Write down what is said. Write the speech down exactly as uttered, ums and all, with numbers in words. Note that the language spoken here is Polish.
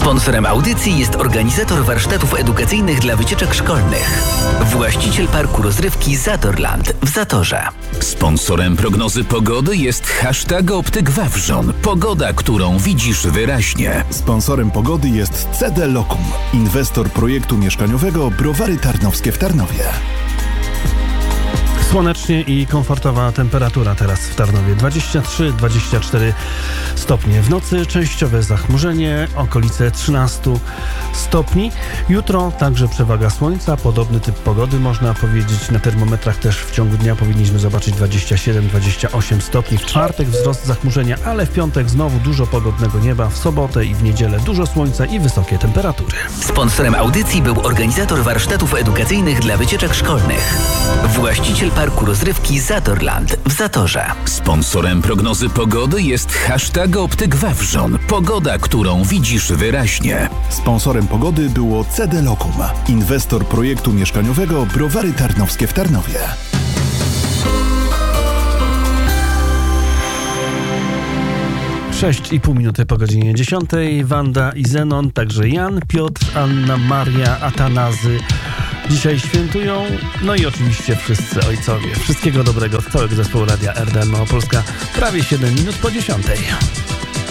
Sponsorem audycji jest organizator warsztatów edukacyjnych dla wycieczek szkolnych. Właściciel parku rozrywki Zatorland w Zatorze. Sponsorem prognozy pogody jest hashtag Optyk Wawrzon. Pogoda, którą widzisz wyraźnie. Sponsorem pogody jest C D Lokum, inwestor projektu mieszkaniowego Browary Tarnowskie w Tarnowie. Słonecznie i komfortowa temperatura teraz w Tarnowie. dwadzieścia trzy dwadzieścia cztery stopnie. W nocy częściowe zachmurzenie, okolice trzynaście stopni. Jutro także przewaga słońca. Podobny typ pogody można powiedzieć. Na termometrach też w ciągu dnia powinniśmy zobaczyć dwadzieścia siedem dwadzieścia osiem stopni. W czwartek wzrost zachmurzenia, ale w piątek znowu dużo pogodnego nieba. W sobotę i w niedzielę dużo słońca i wysokie temperatury. Sponsorem audycji był organizator warsztatów edukacyjnych dla wycieczek szkolnych. Właściciel parku rozrywki Zatorland w Zatorze. Sponsorem prognozy pogody jest hashtag Optyk Wawrzon. Pogoda, którą widzisz wyraźnie. Sponsorem pogody było C D Lokum, inwestor projektu mieszkaniowego Browary Tarnowskie w Tarnowie. sześć i pół minuty po godzinie dziesiątej. Wanda i Zenon, także Jan, Piotr, Anna, Maria, Atanazy dzisiaj świętują. No i oczywiście wszyscy ojcowie. Wszystkiego dobrego z całego zespołu Radia R D N Małopolska. Prawie siedem minut po dziesiątej.